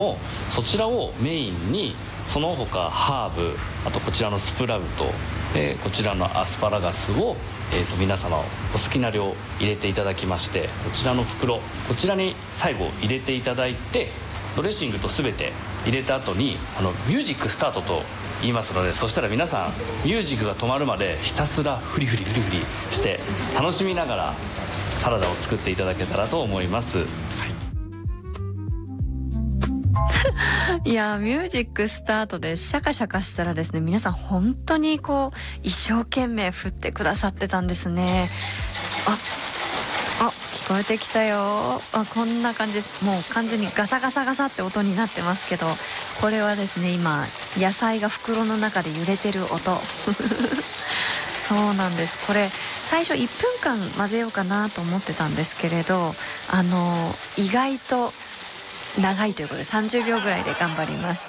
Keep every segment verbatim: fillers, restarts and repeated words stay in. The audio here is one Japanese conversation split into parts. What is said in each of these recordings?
そちらをメインにその他ハーブ、あとこちらのスプラウトでこちらのアスパラガスを、えー、と皆様お好きな量入れていただきまして、こちらの袋こちらに最後入れていただいて、ドレッシングと全て入れた後にあのミュージックスタートと言いますので、そしたら皆さんミュージックが止まるまでひたすらフリフリフリフリして楽しみながらサラダを作っていただけたらと思います。 いやミュージックスタートでシャカシャカしたらですね、皆さん本当にこう一生懸命振ってくださってたんですね。ああ聞こえてきたよ。あこんな感じです。もう完全にガサガサガサって音になってますけど、これはですね今野菜が袋の中で揺れてる音そうなんです。これ最初いっぷんかん混ぜようかなと思ってたんですけれど、あの意外と長いということでさんじゅうびょうぐらいで頑張りました。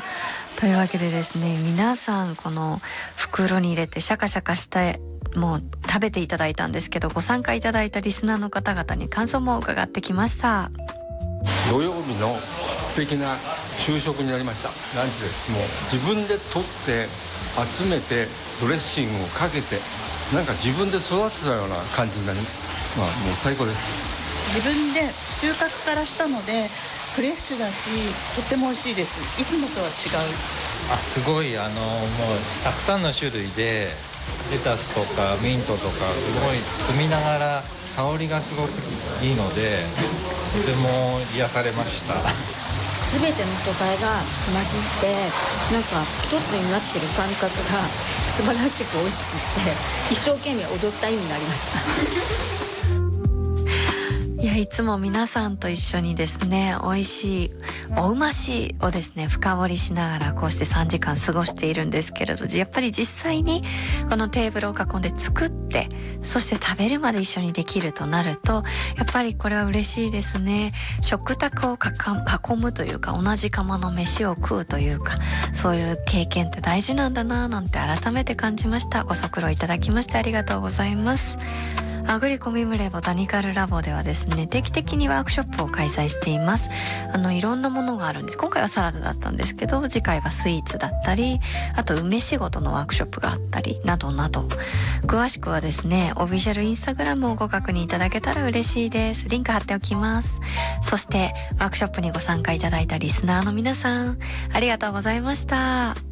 というわけでですね、皆さんこの袋に入れてシャカシャカしてもう食べていただいたんですけど、ご参加いただいたリスナーの方々に感想も伺ってきました。 土曜日の素敵な昼食になりました。ランチです。もう自分で取って集めてドレッシングをかけて、なんか自分で育てたような感じになり、まあもう最高です。 自分で収穫からしたのでフレッシュだし、とっても美味しいです。いつもとは違う。 あすごいあのもうたくさんの種類でレタスとかミントとかすごい摘みながら香りがすごくいいのでとても癒されました。 すべての素材が混じってなんか一つになってる感覚が素晴らしく美味しくって一生懸命踊った意味になりましたいやいつも皆さんと一緒にですね美味しいおうましをですね深掘りしながらこうしてさんじかん過ごしているんですけれど、やっぱり実際にこのテーブルを囲んで作ってそして食べるまで一緒にできるとなるとやっぱりこれは嬉しいですね。食卓を囲むというか同じ釜の飯を食うというかそういう経験って大事なんだななんて改めて感じました。ご足労いただきましてありがとうございます。アグリコミムレボタニカルラボではですね定期的にワークショップを開催しています。あのいろんなものがあるんです。今回はサラダだったんですけど次回はスイーツだったりあと梅仕事のワークショップがあったりなどなど詳しくはですねオフィシャルインスタグラムをご確認いただけたら嬉しいです。リンク貼っておきます。そしてワークショップにご参加いただいたリスナーの皆さんありがとうございました。